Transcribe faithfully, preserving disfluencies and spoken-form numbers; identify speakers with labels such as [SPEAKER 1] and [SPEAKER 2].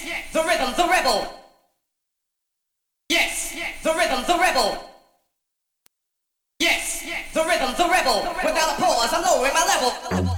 [SPEAKER 1] the rhythm, the rebel. Yes, the rhythm, the rebel. Yes, the rhythm, the rebel. Without a pause, I'm lowering my level.